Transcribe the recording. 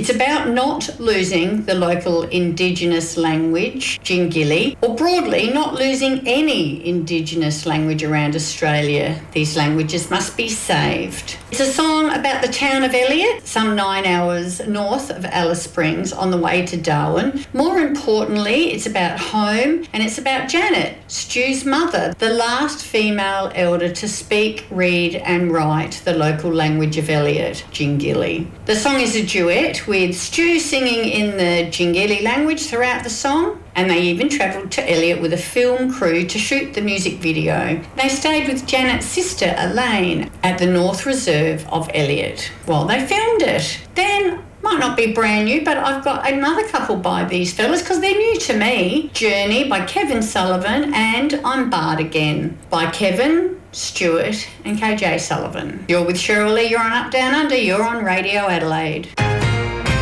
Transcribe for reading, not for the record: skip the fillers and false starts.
It's about not losing the local Indigenous language, Jingili, or broadly not losing any Indigenous language around Australia. These languages must be saved. It's a song about the town of Elliot, some 9 hours north of Alice Springs on the way to Darwin. More importantly, it's about home, and it's about Janet, Stu's mother, the last female elder to speak, read and write the local language of Elliot, Jingili. The song is a duet with Stu singing in the Jingili language throughout the song, and they even travelled to Elliot with a film crew to shoot the music video. They stayed with Janet's sister Elaine at the North Reserve of Elliot while they filmed it. Then, might not be brand new, but I've got another couple by these fellas because they're new to me. Journey by Kevin Sullivan and I'm Barred Again by Kevin, Stuart and KJ Sullivan. You're with Cheryl Lee, you're on Up Down Under, you're on Radio Adelaide.